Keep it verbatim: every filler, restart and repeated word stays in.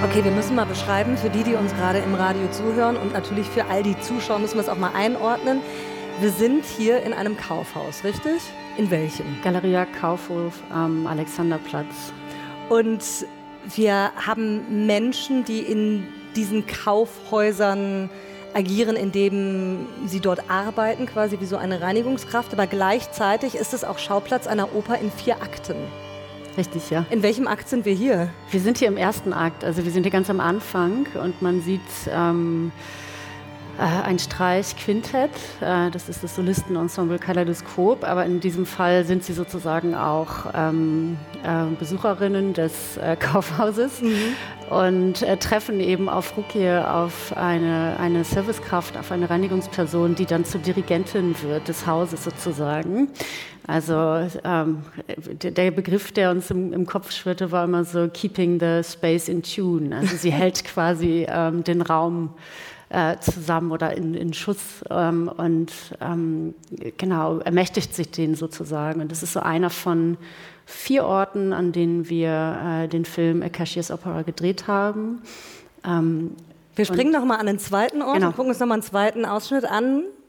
Okay, wir müssen mal beschreiben, für die, die uns gerade im Radio zuhören und natürlich für all die Zuschauer müssen wir es auch mal einordnen. Wir sind hier in einem Kaufhaus, richtig? In welchem? Galeria Kaufhof am Alexanderplatz. Und wir haben Menschen, die in diesen Kaufhäusern agieren, indem sie dort arbeiten, quasi wie so eine Reinigungskraft. Aber gleichzeitig ist es auch Schauplatz einer Oper in vier Akten. Richtig, ja. In welchem Akt sind wir hier? Wir sind hier im ersten Akt, also wir sind hier ganz am Anfang und man sieht ähm, äh, ein Streichquintett, äh, das ist das Solistenensemble Kaleidoskop, aber in diesem Fall sind sie sozusagen auch ähm, äh, Besucherinnen des äh, Kaufhauses mhm. und äh, treffen eben auf Rukiye auf eine, eine Servicekraft, auf eine Reinigungsperson, die dann zur Dirigentin wird des Hauses sozusagen. Also ähm, der Begriff, der uns im, im Kopf schwirrte, war immer so keeping the space in tune. Also sie hält quasi ähm, den Raum äh, zusammen oder in, in Schuss ähm, und ähm, genau ermächtigt sich den sozusagen. Und das ist so einer von vier Orten, an denen wir äh, den Film A Cashier's Opera gedreht haben. Ähm, wir springen noch mal an den zweiten Ort genau. und gucken uns noch mal einen zweiten Ausschnitt an.